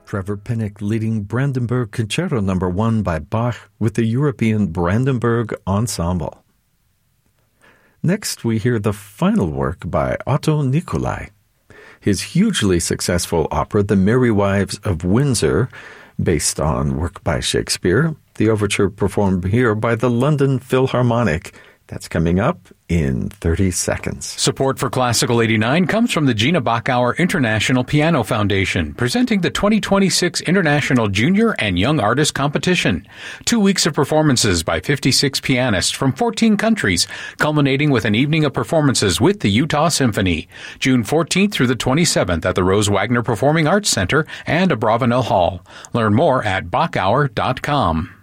Trevor Pinnock leading Brandenburg Concerto No. 1 by Bach with the European Brandenburg Ensemble. Next, we hear the final work by Otto Nicolai. His hugely successful opera, The Merry Wives of Windsor, based on work by Shakespeare. The overture performed here by the London Philharmonic. That's coming up in 30 seconds. Support for Classical 89 comes from the Gina Bachauer International Piano Foundation, presenting the 2026 International Junior and Young Artist Competition. 2 weeks of performances by 56 pianists from 14 countries, culminating with an evening of performances with the Utah Symphony. June 14th through the 27th at the Rose Wagner Performing Arts Center and Abravanel Hall. Learn more at Bachauer.com.